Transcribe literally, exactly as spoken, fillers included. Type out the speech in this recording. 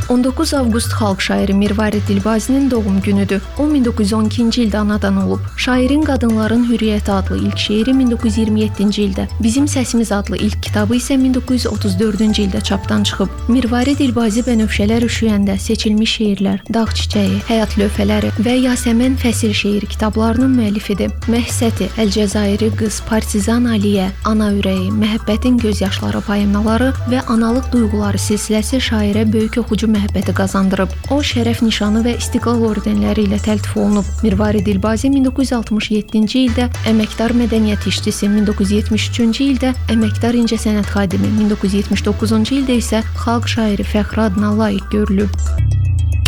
on doqquz avqust xalq şairi Mirvarid Dilbazinin doğum günüdür. O min doqquz yüz on ikinci ildə anadan olub. Şairin Qadınların Hürriyyəti adlı ilk şeiri min doqquz yüz iyirmi yeddinci ildə, Bizim Səsimiz adlı ilk kitabı isə min doqquz yüz otuz dördüncü ildə çapdan çıxıb. Mirvarid Dilbazi Bənövşələr üşüyəndə, Seçilmiş şeirlər, Dağ çiçəyi, Həyat lövhələri və Yasəmən fəsil şeir kitablarının müəllifidir. Məhsəti, Əlcəzairi qız, Partizan Aliyə, Ana ürəyi, Məhəbbətin gözyaşları poemaları və Analıq duyğuları silsiləsi şairə böyük oxucu məhəbbəti qazandırıb. O, şərəf nişanı və istiqlal ordenləri ilə təltif olunub. Mirvarid Dilbazi min doqquz yüz altmış yeddinci ildə əməkdar mədəniyyət işçisi, min doqquz yüz yetmiş üçüncü ildə əməkdar incəsənət xadimi, min doqquz yüz yetmiş doqquzuncu ildə isə xalq şairi fəxri adına layiq görülüb.